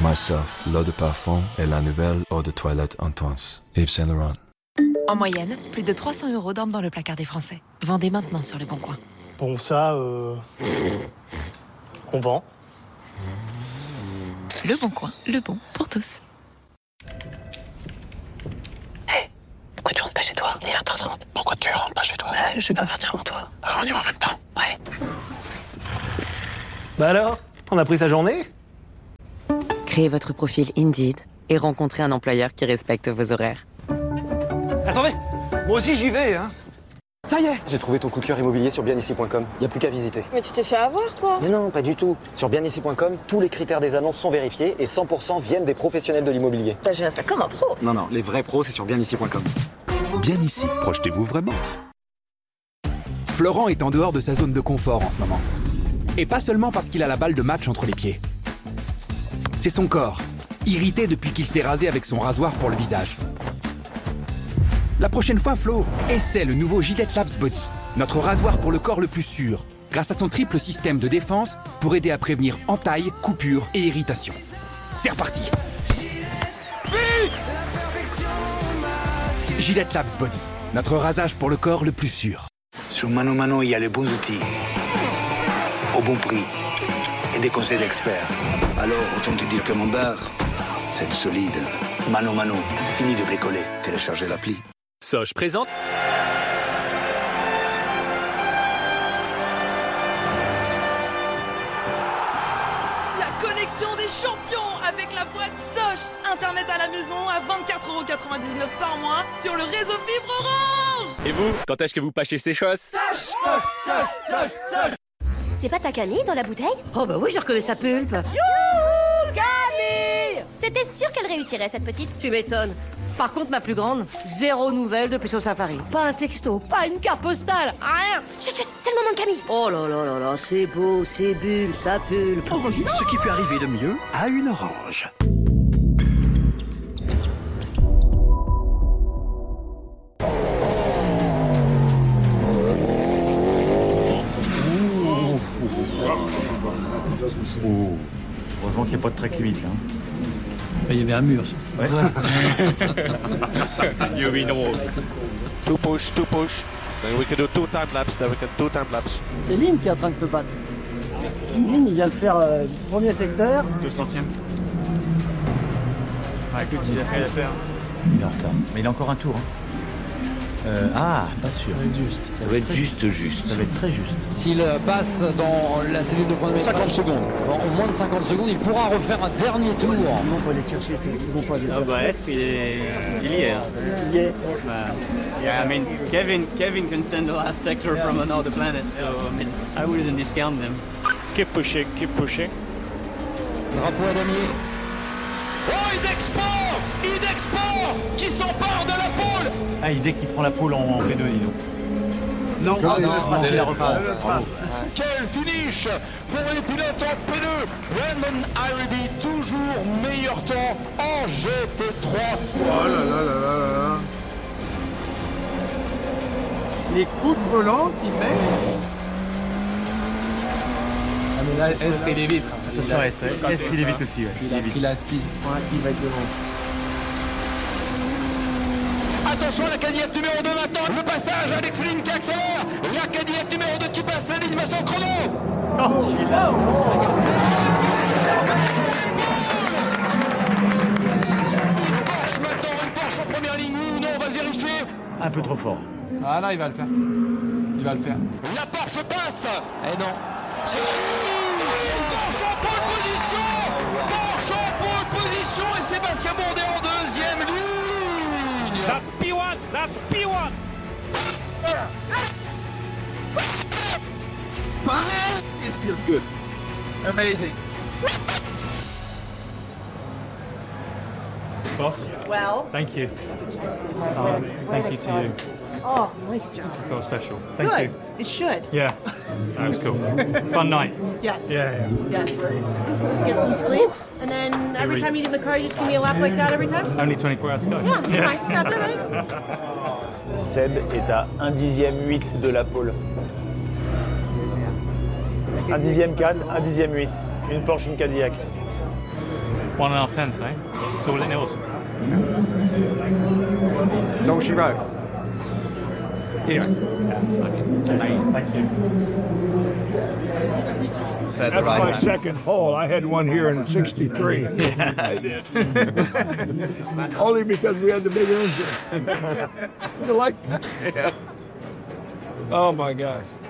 Myself, l'eau de parfum et la nouvelle eau de toilette intense. Yves Saint Laurent. En moyenne, plus de 300 € dorment dans le placard des Français. Vendez maintenant sur Le Bon Coin. Bon, ça, on vend. Le Bon Coin, le bon pour tous. Hé, pourquoi tu rentres pas chez toi? Il est 20h30. Pourquoi tu rentres pas chez toi? Je vais pas partir avant toi. Alors on y va en même temps. Ouais. Bah alors, on a pris sa journée? Créez votre profil Indeed et rencontrez un employeur qui respecte vos horaires. Attendez, moi aussi j'y vais, hein. Ça y est. J'ai trouvé ton coup de cœur immobilier sur bienici.com. Y a plus qu'à visiter. Mais tu t'es fait avoir, toi? Mais non, pas du tout. Sur bienici.com, tous les critères des annonces sont vérifiés et 100% viennent des professionnels de l'immobilier. T'as géré ça comme un pro. Non, les vrais pros, c'est sur bienici.com. Bien ici, projetez-vous vraiment. Florent est en dehors de sa zone de confort en ce moment. Et pas seulement parce qu'il a la balle de match entre les pieds. C'est son corps, irrité depuis qu'il s'est rasé avec son rasoir pour le visage. La prochaine fois, Flo, essaie le nouveau Gillette Labs Body, notre rasoir pour le corps le plus sûr, grâce à son triple système de défense pour aider à prévenir entailles, coupures et irritations. C'est reparti. Gillette Labs Body, notre rasage pour le corps le plus sûr. Sur Mano Mano, il y a les bons outils, au bon prix et des conseils d'experts. Alors, autant te dire que mon bar, c'est solide. Mano Mano, fini de bricoler. Téléchargez l'appli. Soch présente. La connexion des champions avec la boîte Soch. Internet à la maison à 24,99 € par mois sur le réseau fibre Orange. Et vous, quand est-ce que vous pâchez ces choses? Soch. C'est pas ta Camille dans la bouteille? Oh bah oui, je reconnais sa pulpe. Youhou, Camille! C'était sûr qu'elle réussirait, cette petite. Tu m'étonnes. Par contre, ma plus grande, zéro nouvelle depuis son safari. Pas un texto, pas une carte postale, rien. Chut, chut, c'est le moment de Camille. Oh là là là là, c'est beau, c'est bulle, ça pulpe. Orange, ce qui peut arriver de mieux à une orange. Heureusement qu'il n'y a pas de track limite là. Il y avait un mur. Ouais. You know. Two push. Then we can do 2 time laps. Then we can 2 time laps. C'est Lynn qui est en train de te battre. Lynn, il vient de faire le premier secteur. 200e. Ah écoute, s'il a fait l'affaire. Il est en retard. Mais il a encore un tour. Hein. Pas sûr. Ça va être juste. Ça va être très juste. S'il passe dans la cellule de chronomètre 50 secondes, en moins de 50 secondes, il pourra refaire un dernier tour. Ils vont pas les chercher, ils vont pas les chercher. Est-ce qu'il y est. Il y est. Yeah, I mean, Kevin can send the last sector from another planet, so I mean, I wouldn't discount them. Keep pushing. Drapeau à damier. Oh, Idexport qui s'empare de la pole. Ah, dès qu'il prend la pole en P2, dis donc. Non, il la repasse. Quel finish pour les pilotes en P2. Brandon Ireby, toujours meilleur temps en GT3. Oh là là là là là. Les coups de volant qu'il met. Ah mais là, est-ce qu'il est vite? Est-ce qu'il est vite aussi? Il a speed. Ouais, il va être devant. Attention à la Cadillac numéro 2 maintenant. Le passage, Alex Lynn qui accélère. La Cadillac numéro 2 qui passe la ligne va son chrono. Oh, je suis là. Une Porsche en première ligne. Oui ou non, on va le vérifier. Un peu trop fort. Ah non, il va le faire. La Porsche passe. Eh non. Porsche en pole position et Sébastien Bourdet en deuxième ligne. That's P1. It feels good. Amazing. Boss. Well. Thank you. Thank you to you. Oh, nice job. I feel special. Thank Good. you. It should. Yeah. That was cool. Fun night. Yes. Yeah. Yes. Get some sleep, and then every time you get in the car, you just give me a lap like that every time? Only 24 hours ago. Yeah, fine. Got that right? Seb est à 1/1008 de la pole. 1/1004, 1/1008. Une Porsche, une Cadillac. 1.5 tenths, eh? That's all it knows. That's all she wrote. Anyway. Thank you. That's my second hole. I had one here in '63. Only because we had the big engine. You like that? Yeah. Oh my gosh.